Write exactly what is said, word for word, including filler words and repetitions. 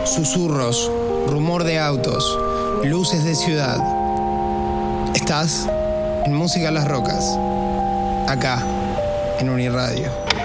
susurros, rumor de autos, luces de ciudad. Estás en Música a las Rocas, acá en Uniradio.